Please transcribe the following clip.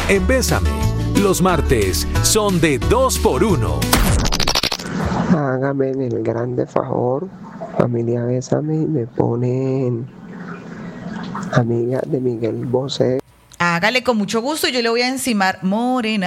en Bésame. Los martes son de 2x1. Hágame el grande favor, familia Bésame, y me ponen amiga de Miguel Bosé. Hágale con mucho gusto, yo le voy a encimar morena.